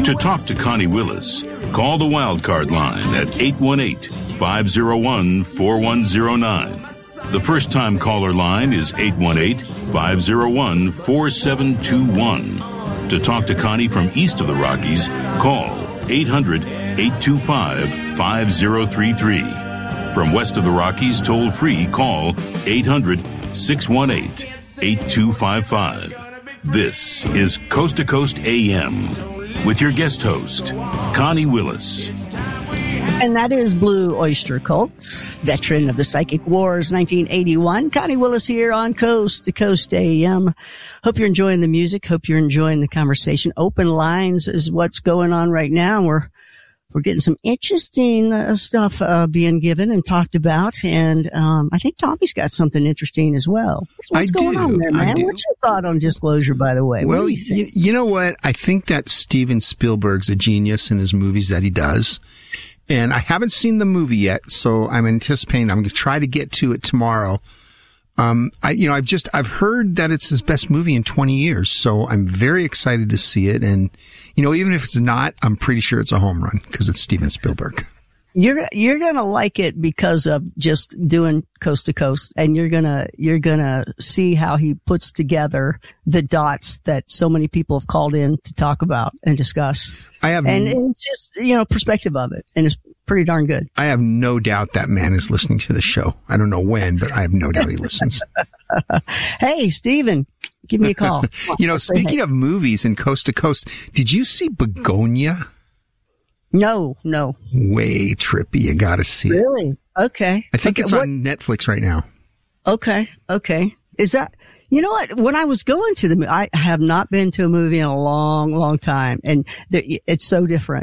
To talk to Connie Willis, call the Wildcard line at 818-501-4109. The first-time caller line is 818-501-4721. To talk to Connie from east of the Rockies, call 800-825-5033. From west of the Rockies, toll-free, call 800-618-8255. This is Coast to Coast AM with your guest host, Connie Willis. And that is Blue Oyster Cult, veteran of the Psychic Wars, 1981. Connie Willis here on Coast to Coast AM. Hope you're enjoying the music. Hope you're enjoying the conversation. Open lines is what's going on right now. We're getting some interesting stuff being given and talked about, and I think Tommy's got something interesting as well. What's going on there, man? What's your thought on disclosure, by the way? Well, what do you think? You know what? I think that Steven Spielberg's a genius in his movies that he does, and I haven't seen the movie yet, so I'm anticipating I'm going to try to get to it tomorrow. I've heard that it's his best movie in 20 years, so I'm very excited to see it. And, even if it's not, I'm pretty sure it's a home run because it's Steven Spielberg. You're going to like it because of just doing Coast to Coast, and you're going to see how he puts together the dots that so many people have called in to talk about and discuss. And it's just, perspective of it. And it's pretty darn good. I have no doubt that man is listening to the show. I don't know when, but I have no doubt he listens. Hey, Steven, give me a call. Speaking of movies and Coast to Coast, did you see Begonia? No. Way trippy. You got to see it. Really? Okay. I think it's on Netflix right now. Okay. Is that, you know what? When I was going to I have not been to a movie in a long, long time, and it's so different.